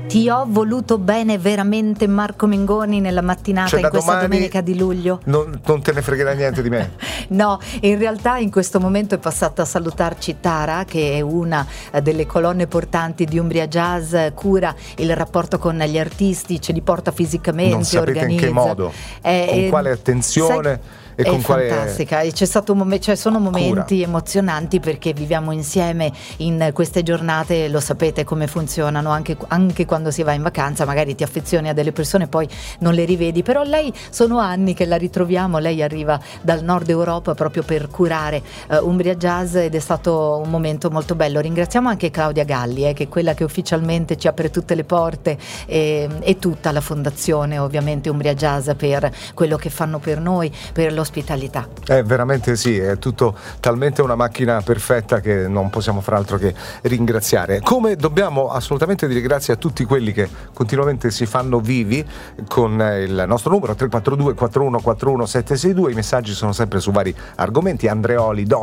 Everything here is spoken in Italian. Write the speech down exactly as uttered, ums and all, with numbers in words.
Ti ho voluto bene veramente, Marco Mengoni, nella mattinata, cioè, in questa domani domenica di luglio? Non, non te ne fregherà niente di me? No, in realtà in questo momento è passata a salutarci Tara, che è una delle colonne portanti di Umbria Jazz, cura il rapporto con gli artisti, ce li porta fisicamente, non sapete organizza. in che modo, eh, con eh, quale attenzione. Sai, E è con quale fantastica, c'è stato un momento, cioè sono momenti cura. emozionanti, perché viviamo insieme in queste giornate, lo sapete come funzionano, anche, anche quando si va in vacanza magari ti affezioni a delle persone, poi non le rivedi, però lei sono anni che la ritroviamo, lei arriva dal nord Europa proprio per curare uh, Umbria Jazz, ed è stato un momento molto bello. Ringraziamo anche Claudia Galli, eh, che è quella che ufficialmente ci apre tutte le porte, e, e tutta la fondazione ovviamente Umbria Jazz, per quello che fanno per noi, per lo ospitalità. Eh, veramente sì, è tutto talmente una macchina perfetta che non possiamo far altro che ringraziare. Come dobbiamo assolutamente dire grazie a tutti quelli che continuamente si fanno vivi con il nostro numero tre quattro due quattro uno quattro uno sette sei due. I messaggi sono sempre su vari argomenti. Andreoli,